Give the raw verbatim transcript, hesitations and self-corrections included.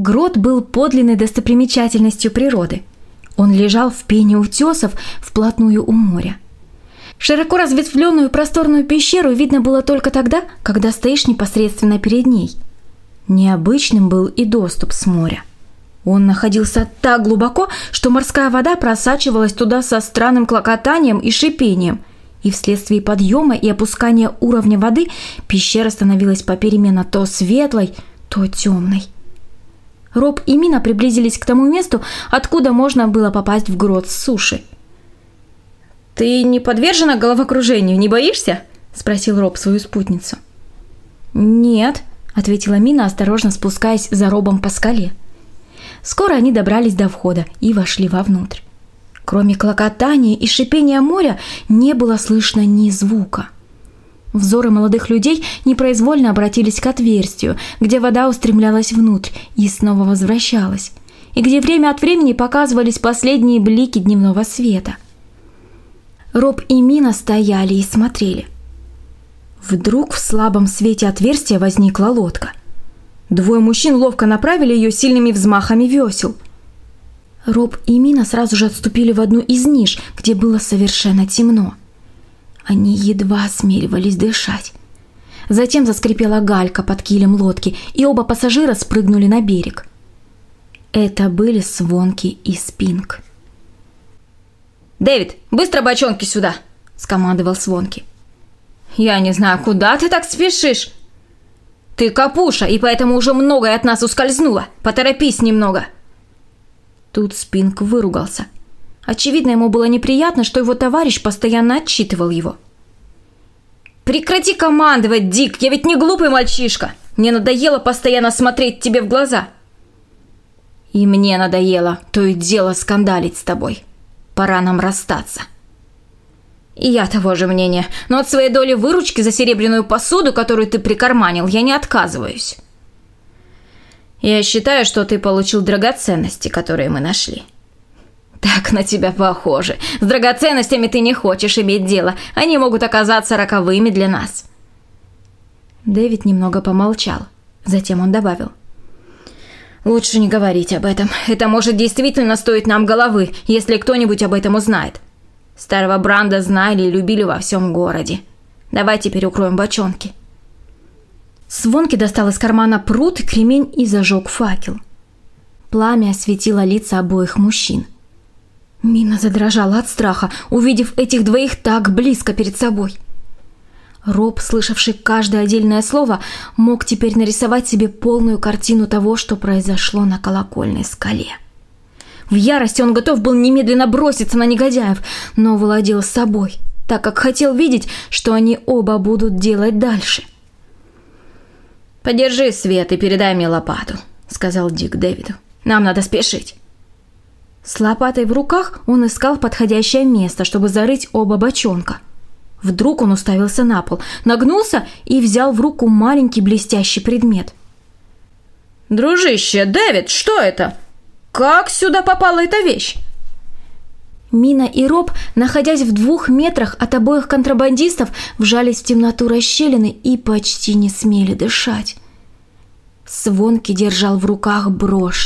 Грот был подлинной достопримечательностью природы. Он лежал в пене утесов вплотную у моря. Широко разветвленную просторную пещеру видно было только тогда, когда стоишь непосредственно перед ней. Необычным был и доступ с моря. Он находился так глубоко, что морская вода просачивалась туда со странным клокотанием и шипением, и вследствие подъема и опускания уровня воды пещера становилась попеременно то светлой, то темной. Роб и Мина приблизились к тому месту, откуда можно было попасть в грот с суши. «Ты не подвержена головокружению, не боишься?» – спросил Роб свою спутницу. «Нет», – ответила Мина, осторожно спускаясь за Робом по скале. Скоро они добрались до входа и вошли вовнутрь. Кроме клокотания и шипения моря не было слышно ни звука. Взоры молодых людей непроизвольно обратились к отверстию, где вода устремлялась внутрь и снова возвращалась, и где время от времени показывались последние блики дневного света. Роб и Мина стояли и смотрели. Вдруг в слабом свете отверстия возникла лодка. Двое мужчин ловко направили ее сильными взмахами весел. Роб и Мина сразу же отступили в одну из ниш, где было совершенно темно. Они едва осмеливались дышать. Затем заскрипела галька под килем лодки, и оба пассажира спрыгнули на берег. Это были Свонки и Спинк. «Дэвид, быстро бочонки сюда!» – скомандовал Свонки. «Я не знаю, куда ты так спешишь?» «Ты капуша, и поэтому уже многое от нас ускользнуло. Поторопись немного!» Тут Спинк выругался. Очевидно, ему было неприятно, что его товарищ постоянно отчитывал его. «Прекрати командовать, Дик, я ведь не глупый мальчишка. Мне надоело постоянно смотреть тебе в глаза». «И мне надоело то и дело скандалить с тобой. Пора нам расстаться». «И я того же мнения, но от своей доли выручки за серебряную посуду, которую ты прикарманил, я не отказываюсь». «Я считаю, что ты получил драгоценности, которые мы нашли». «Так на тебя похоже. С драгоценностями ты не хочешь иметь дело. Они могут оказаться роковыми для нас». Дэвид немного помолчал. Затем он добавил. «Лучше не говорить об этом. Это может действительно стоить нам головы, если кто-нибудь об этом узнает. Старого Бранда знали и любили во всем городе. Давай теперь укроем бочонки». Свонки достал из кармана прут, кремень и зажег факел. Пламя осветило лица обоих мужчин. Мина задрожала от страха, увидев этих двоих так близко перед собой. Роб, слышавший каждое отдельное слово, мог теперь нарисовать себе полную картину того, что произошло на колокольной скале. В ярости он готов был немедленно броситься на негодяев, но владел собой, так как хотел видеть, что они оба будут делать дальше. «Подержи свет и передай мне лопату», — сказал Дик Дэвиду. «Нам надо спешить». С лопатой в руках он искал подходящее место, чтобы зарыть оба бочонка. Вдруг он уставился на пол, нагнулся и взял в руку маленький блестящий предмет. «Дружище, Дэвид, что это? Как сюда попала эта вещь?» Мина и Роб, находясь в двух метрах от обоих контрабандистов, вжались в темноту расщелины и почти не смели дышать. Свонки держал в руках брошь